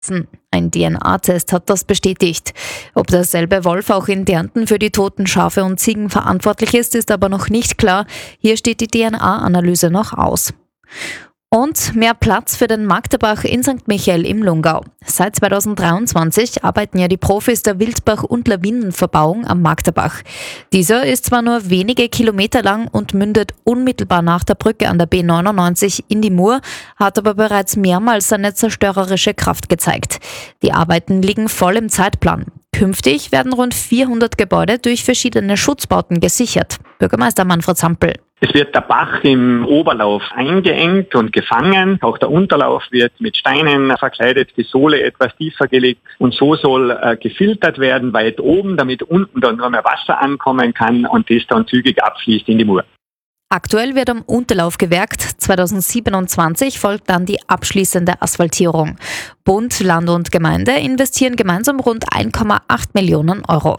Ein DNA-Test hat das bestätigt. Ob derselbe Wolf auch in Kärnten für die toten Schafe und Ziegen verantwortlich ist aber noch nicht klar. Hier steht die DNA-Analyse noch aus. Und mehr Platz für den Magderbach in St. Michael im Lungau. Seit 2023 arbeiten ja die Profis der Wildbach- und Lawinenverbauung am Magderbach. Dieser ist zwar nur wenige Kilometer lang und mündet unmittelbar nach der Brücke an der B99 in die Mur, hat aber bereits mehrmals seine zerstörerische Kraft gezeigt. Die Arbeiten liegen voll im Zeitplan. Künftig werden rund 400 Gebäude durch verschiedene Schutzbauten gesichert. Bürgermeister Manfred Sampel. Es wird der Bach im Oberlauf eingeengt und gefangen. Auch der Unterlauf wird mit Steinen verkleidet, die Sohle etwas tiefer gelegt. Und so soll gefiltert werden, weit oben, damit unten dann nur mehr Wasser ankommen kann und das dann zügig abfließt in die Mur. Aktuell wird am Unterlauf gewerkt. 2027 folgt dann die abschließende Asphaltierung. Bund, Land und Gemeinde investieren gemeinsam rund 1,8 Millionen Euro.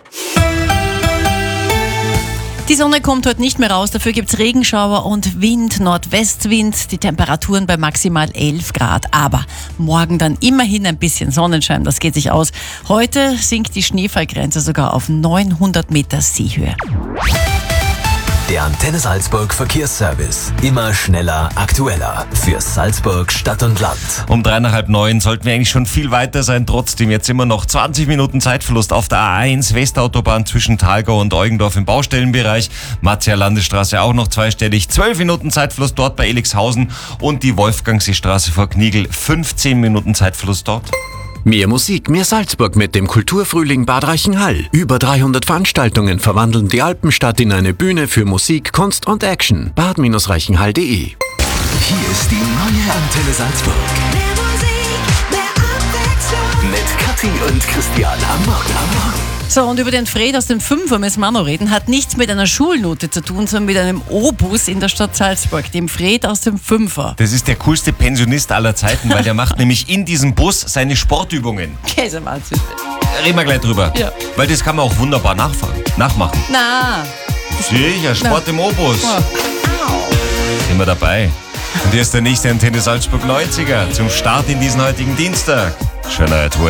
Die Sonne kommt heute nicht mehr raus, dafür gibt's Regenschauer und Wind, Nordwestwind, die Temperaturen bei maximal 11 Grad. Aber morgen dann immerhin ein bisschen Sonnenschein, das geht sich aus. Heute sinkt die Schneefallgrenze sogar auf 900 Meter Seehöhe. Der Antenne Salzburg Verkehrsservice. Immer schneller, aktueller. Für Salzburg, Stadt und Land. Um 8:30 sollten wir eigentlich schon viel weiter sein. Trotzdem jetzt immer noch 20 Minuten Zeitverlust auf der A1 Westautobahn zwischen Thalgau und Eugendorf im Baustellenbereich. Marzia Landesstraße auch noch zweistellig. 12 Minuten Zeitverlust dort bei Elixhausen und die Wolfgangseestraße vor Kniegl. 15 Minuten Zeitverlust dort. Mehr Musik, mehr Salzburg mit dem Kulturfrühling Bad Reichenhall. Über 300 Veranstaltungen verwandeln die Alpenstadt in eine Bühne für Musik, Kunst und Action. bad-reichenhall.de. Hier ist die neue Antenne Salzburg. Mehr Musik, mehr Abwechslung. Mit Kathi und Christian am Morgen. So, und über den Fred aus dem Fünfer müssen wir noch reden. Hat nichts mit einer Schulnote zu tun, sondern mit einem Obus in der Stadt Salzburg, dem Fred aus dem Fünfer. Das ist der coolste Pensionist aller Zeiten, weil der macht nämlich in diesem Bus seine Sportübungen. Käsewahnsinn. Reden wir gleich drüber. Ja. Weil das kann man auch wunderbar nachmachen. Na. Sicher, Sport im Obus. Ja. Sind wir dabei. Und hier ist der nächste Antenne Salzburg 90er zum Start in diesen heutigen Dienstag. Schöner Tour.